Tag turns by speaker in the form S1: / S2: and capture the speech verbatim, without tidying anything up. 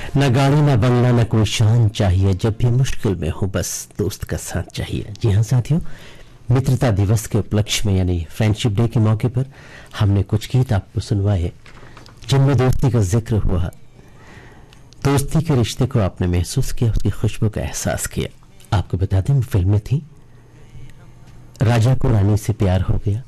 S1: न गाड़ी न बंगला न कोई शान चाहिए, जब भी मुश्किल में हो बस दोस्त का साथ चाहिए। जी हाँ साथियों, मित्रता दिवस के उपलक्ष्य में यानी फ्रेंडशिप डे के मौके पर हमने कुछ गीत आपको सुनवाए जिनमें दोस्ती का जिक्र हुआ, दोस्ती के रिश्ते को आपने महसूस किया, उसकी खुशबू का एहसास किया। आपको बता दें फिल्म में थी राजा को रानी से प्यार हो गया,